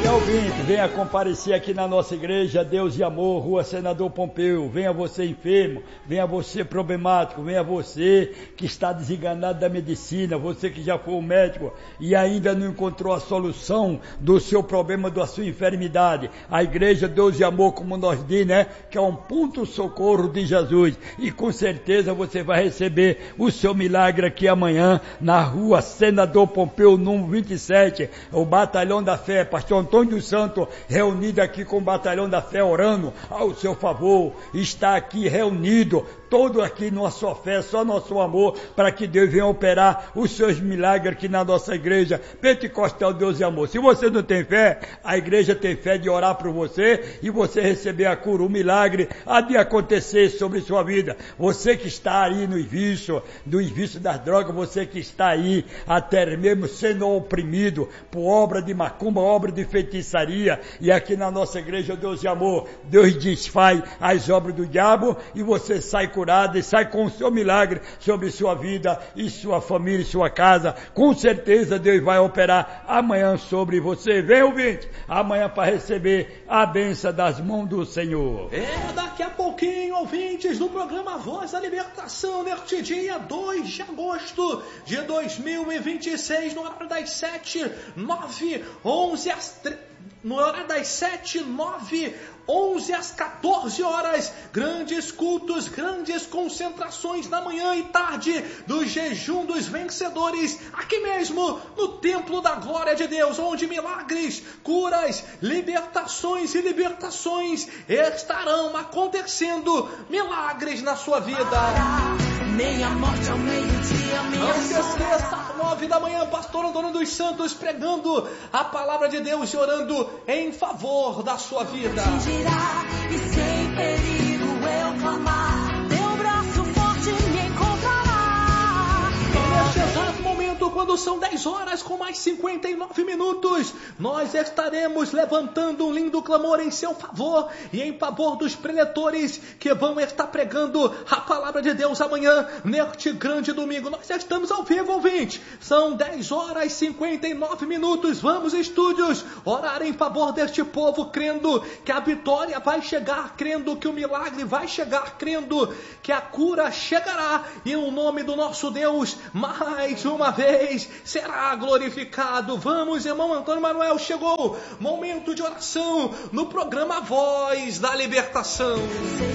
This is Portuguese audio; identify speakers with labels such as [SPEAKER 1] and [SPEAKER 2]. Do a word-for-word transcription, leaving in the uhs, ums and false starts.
[SPEAKER 1] Ouvinte, venha comparecer aqui na nossa igreja, Deus e Amor, Rua Senador Pompeu. Venha você enfermo, venha você problemático, venha você que está desenganado da medicina, você que já foi ao médico e ainda não encontrou a solução do seu problema, da sua enfermidade. A igreja Deus e Amor, como nós diz, né, que é um ponto socorro de Jesus. E com certeza você vai receber o seu milagre aqui amanhã na Rua Senador Pompeu, número vinte e sete, o Batalhão da Fé, pastor Antônio dos Santos, reunido aqui com o Batalhão da Fé, orando ao seu favor, está aqui reunido, todo aqui na sua fé, só nosso amor, para que Deus venha operar os seus milagres aqui na nossa igreja Pentecostal Deus e Amor. Se você não tem fé, a igreja tem fé de orar por você e você receber a cura, o milagre há de acontecer sobre sua vida. Você que está aí no vício, do vício das drogas, você que está aí até mesmo sendo oprimido por obra de macumba, obra de feitiçaria, e aqui na nossa igreja Deus e Amor, Deus desfaz as obras do diabo e você sai curado e sai com o seu milagre sobre sua vida e sua família e sua casa. Com certeza Deus vai operar amanhã sobre você. Vem, ouvinte, amanhã para receber a bênção das mãos do Senhor.
[SPEAKER 2] É, daqui a pouquinho, ouvintes do programa Voz da Libertação, neste dia dois de agosto de dois mil e vinte e seis, no horário das sete, nove, onze às tre... no horário das sete, nove, onze às quatorze horas, grandes cultos, grandes concentrações na manhã e tarde do jejum dos vencedores, aqui mesmo no Templo da Glória de Deus, onde milagres, curas, libertações e libertações estarão acontecendo, milagres na sua vida.
[SPEAKER 3] Meia morte ao meio-dia, meia
[SPEAKER 2] Não se esqueça, às nove da manhã, pastor Antônio dos Santos pregando a palavra de Deus e orando em favor da sua vida.
[SPEAKER 3] girar e sem perigo eu clamar, teu braço forte me encontrará.
[SPEAKER 2] Neste exato momento, quando são dez horas com mais cinquenta e nove minutos, nós estaremos levantando um lindo clamor em seu favor e em favor dos preletores que vão estar pregando a palavra de Deus amanhã, neste grande domingo. Nós já estamos ao vivo, ouvinte. São dez horas e cinquenta e nove minutos. Vamos, estúdios, orar em favor deste povo, crendo que a vitória vai chegar, crendo que o milagre vai chegar, crendo que a cura chegará e o nome do nosso Deus, mais uma vez, será glorificado. Vamos, irmão Antônio Manuel, chegou momento de oração no programa Voz da Libertação.